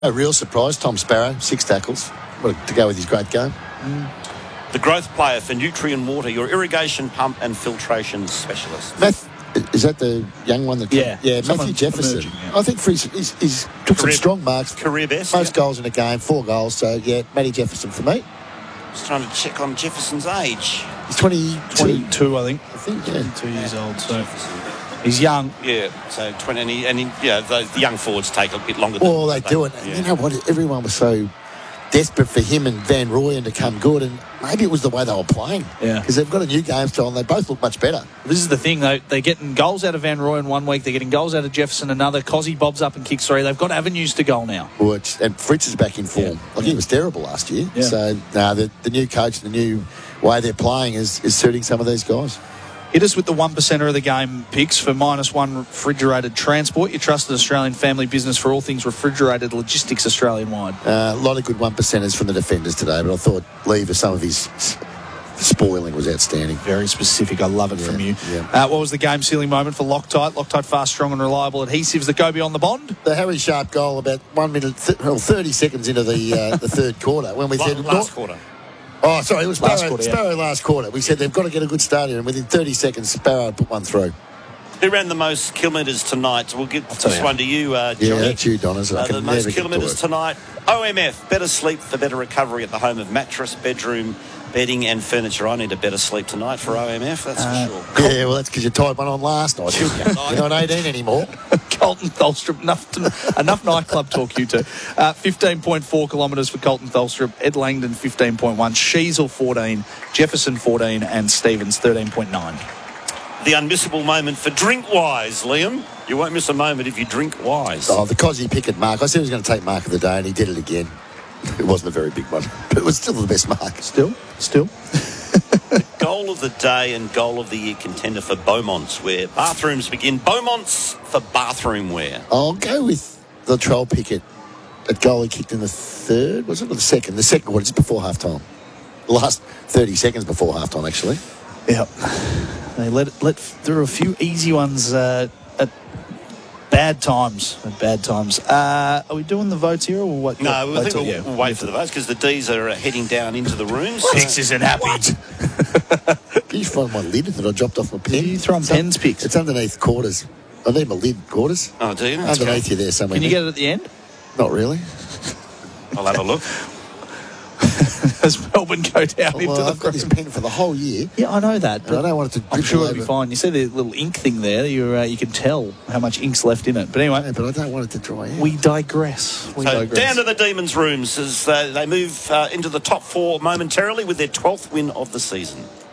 A real surprise, Tom Sparrow, 6 tackles. What, to go with his great game. The growth player for Nutrient Water, your irrigation pump and filtration specialist. Is that the young one? Yeah. Matthew Jefferson. Emerging, yeah. I think he's took some strong marks. Career best. Most goals in a game, 4 goals. So, yeah, Matty Jefferson for me. Just trying to check on Jefferson's age. He's 22, I think. I think, yeah. 2 years old, so he's young. Yeah, so 20, and the young forwards take a bit longer. Well, they do it. Yeah. You know what? Everyone was so desperate for him and Van Rooyen to come good, and maybe it was the way they were playing. Yeah. Because they've got a new game style and they both look much better. This is the thing, though. They're getting goals out of Van Rooyen one week. They're getting goals out of Jefferson another. Cozzy bobs up and kicks 3. They've got avenues to goal now. And Fritz is back in form. He was terrible last year. Yeah. So, the new coach, the new way they're playing is suiting some of these guys. Hit us with the 1%er of the game picks for -1 refrigerated transport. Your trusted Australian family business for all things refrigerated logistics Australian-wide. A lot of good 1%ers from the defenders today, but I thought Lever, some of his spoiling was outstanding. Very specific. I love it from you. Yeah. What was the game-sealing moment for Loctite? Loctite fast, strong and reliable adhesives that go beyond the bond. The Harry Sharp goal about 1 minute, 30 seconds into the third quarter when we said... Last quarter. Oh, sorry, it was Sparrow Last quarter, yeah. Sparrow last quarter. We said they've got to get a good start here, and within 30 seconds, Sparrow put one through. Who ran the most kilometres tonight? We'll give tell this you. one to you, Johnny. Yeah, that's you, Donners. I The can most never get to kilometres it. tonight. OMF, better sleep for better recovery at the home of mattress, bedroom, bedding and furniture. I need a better sleep tonight for OMF, that's for sure. Yeah, well, that's because you tied one on last night. You're not 18 anymore. Colton Tholstrup, enough nightclub talk, you two. 15.4 kilometres for Colton Tholstrup, Ed Langdon 15.1, Sheasel 14, Jefferson 14 and Stevens 13.9. The unmissable moment for Drinkwise, Liam. You won't miss a moment if you drink wise. Oh, the Cozzy Pickett mark. I said he was going to take mark of the day, and he did it again. It wasn't a very big one, but it was still the best mark. Still. Goal of the day and goal of the year contender for Beaumont's, where bathrooms begin. Beaumont's for bathroom wear. I'll go with the Latrell Pickett at goal he kicked in the third, was it, or the second? The second quarter, just before half-time. The last 30 seconds before half-time, actually. Yep. They let through a few easy ones at bad times. Are we doing the votes here or what? No, I think we'll wait for the votes because the Ds are heading down into the rooms. This isn't happy. Can you find my lid that I dropped off my pen? You throwing pens picks? It's underneath quarters. I need my lid, quarters. Oh, do you? That's Underneath great. you there somewhere. Can you get it at the end? Not really. I'll have a look. As Melbourne go down into Well, the I've got this room. pen for the whole year, Yeah, I know that, and but I don't want it to I'm dribble sure it'll be over. fine. You see the little ink thing there. You can tell how much ink's left in it. But anyway, Yeah, but I don't want it to dry out. we digress. So down to the Demons' rooms as they move into the top 4 momentarily with their 12th win of the season.